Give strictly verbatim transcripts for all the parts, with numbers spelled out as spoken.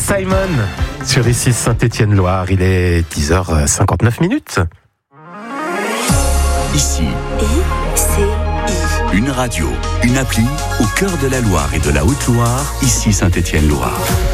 Simon sur ici Saint-Étienne-Loire. Il est dix heures cinquante-neuf minutes. Ici, I C I. une radio, une appli au cœur de la Loire et de la Haute-Loire, ici Saint-Étienne-Loire.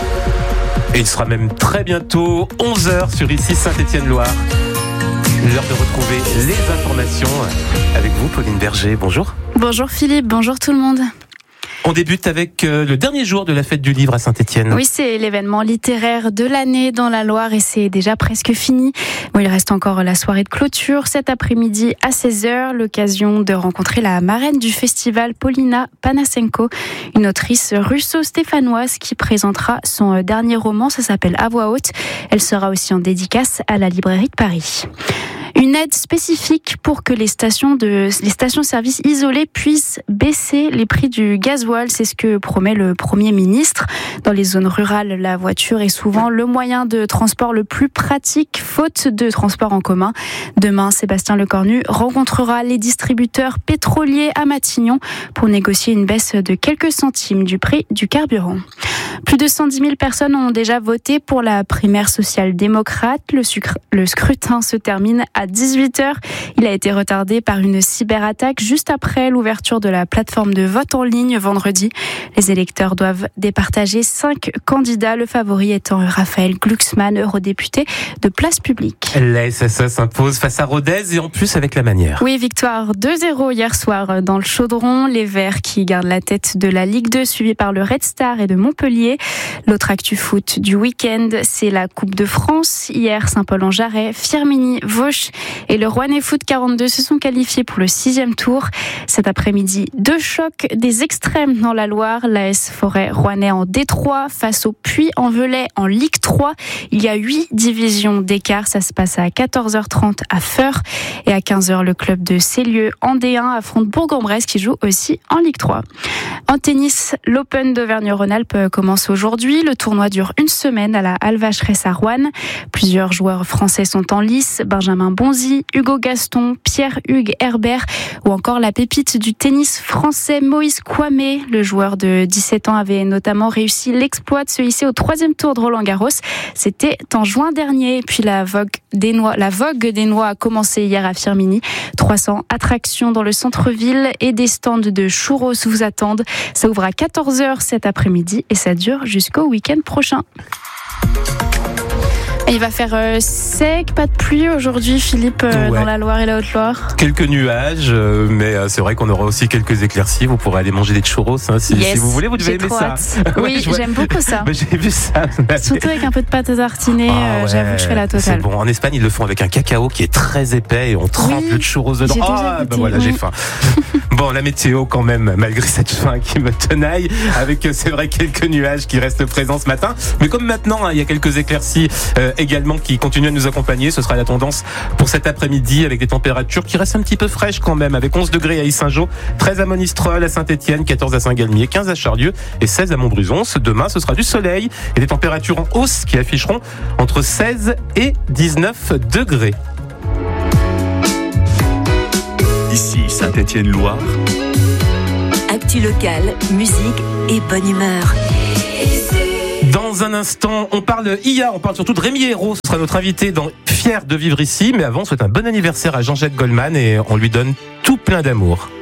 Et il sera même très bientôt onze heures sur ici Saint-Étienne-Loire. L'heure de retrouver les informations avec vous, Pauline Berger. Bonjour. Bonjour Philippe, bonjour tout le monde. On débute avec le dernier jour de la fête du livre à Saint-Étienne. Oui, c'est l'événement littéraire de l'année dans la Loire et c'est déjà presque fini. Bon, il reste encore la soirée de clôture cet après-midi à seize heures, l'occasion de rencontrer la marraine du festival, Paulina Panasenko, une autrice russo-stéphanoise qui présentera son dernier roman, ça s'appelle À voix haute. Elle sera aussi en dédicace à la librairie de Paris. Une aide spécifique pour que les stations de les stations-service isolées puissent baisser les prix du gasoil, c'est ce que promet le Premier ministre. Dans les zones rurales, la voiture est souvent le moyen de transport le plus pratique, faute de transport en commun. Demain, Sébastien Lecornu rencontrera les distributeurs pétroliers à Matignon pour négocier une baisse de quelques centimes du prix du carburant. Plus de cent dix mille personnes ont déjà voté pour la primaire social-démocrate. Le, sucre, le scrutin se termine à dix-huit heures. Il a été retardé par une cyberattaque juste après l'ouverture de la plateforme de vote en ligne vendredi. Les électeurs doivent départager cinq candidats, le favori étant Raphaël Glucksmann, eurodéputé de Place Publique. La S S A s'impose face à Rodez et en plus avec la manière. Oui, victoire deux zéro hier soir dans le Chaudron. Les Verts qui gardent la tête de la Ligue deux, suivis par le Red Star et de Montpellier. L'autre actu foot du week-end, c'est la Coupe de France. Hier, Saint-Paul-en-Jarret, Firminy, Vauche et le Rouennais Foot quarante-deux se sont qualifiés pour le sixième tour. Cet après-midi, deux chocs des extrêmes dans la Loire. L'A S Forêt Rouennais en D trois face au Puy-en-Velay en Ligue trois. Il y a huit divisions d'écart. Ça se passe à quatorze heures trente à Feurs. Et à quinze heures, le club de Célieu en D un affronte Bourg-en-Bresse qui joue aussi en Ligue trois. En tennis, l'Open d'Auvergne-Rhône-Alpes commence aujourd'hui. Le tournoi dure une semaine à la Halle Vacheresse à Roanne. Plusieurs joueurs français sont en lice. Benjamin Bonzi, Hugo Gaston, Pierre-Hugues Herbert ou encore la pépite du tennis français Moïse Kouamé. Le joueur de dix-sept ans avait notamment réussi l'exploit de se hisser au troisième tour de Roland-Garros. C'était en juin dernier. Puis la vogue des noix, la vogue des noix a commencé hier à Firminy. trois cents attractions dans le centre-ville et des stands de churros vous attendent. Ça ouvre à quatorze heures cet après-midi et ça dure jusqu'au week-end prochain. Et il va faire euh, sec, pas de pluie aujourd'hui, Philippe, euh, ouais. Dans la Loire et la Haute-Loire. Quelques nuages, euh, mais euh, c'est vrai qu'on aura aussi quelques éclaircies. Vous pourrez aller manger des churros hein, si, yes, si vous voulez. Vous devez aimer ça. Oui, ouais, j'aime beaucoup ça. Mais j'ai vu ça. Surtout avec un peu de pâte à tartiner, ah, euh, ouais, j'avoue que je fais la totale. C'est bon. En Espagne, ils le font avec un cacao qui est très épais et on trempe oui, le churros dedans. Ah, ben voilà, oui. J'ai faim. Bon, la météo quand même, malgré cette faim qui me tenaille, avec c'est vrai quelques nuages qui restent présents ce matin. Mais comme maintenant, hein, il y a quelques éclaircies euh, également qui continuent à nous accompagner. Ce sera la tendance pour cet après-midi avec des températures qui restent un petit peu fraîches quand même, avec onze degrés à Yssingeaux, treize à Monistrol, à Saint-Étienne, quatorze à Saint-Galmier, quinze à Charlieu et seize à Montbrison. Demain, ce sera du soleil et des températures en hausse qui afficheront entre seize et dix-neuf degrés. Ici Saint-Étienne-Loire. Actu locale, musique et bonne humeur. Dans un instant, on parle I A, on parle surtout de Rémi Hérault. Ce sera notre invité dans Fier de vivre ici. Mais avant, on souhaite un bon anniversaire à Jean-Jacques Goldman et on lui donne tout plein d'amour.